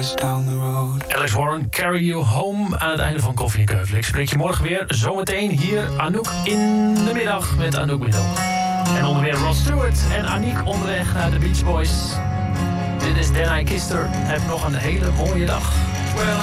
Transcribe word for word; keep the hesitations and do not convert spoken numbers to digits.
years down the road. Alex Warren, Carry You Home aan het einde van Koffie en Keuvel. Ik spreek je morgen weer, zometeen hier Anouk in de middag met Anouk Middel. En onder meer Rod Stewart en Aniek onderweg naar de Beach Boys. Dit is Then I Kissed Her. Heb nog een hele mooie dag. Well,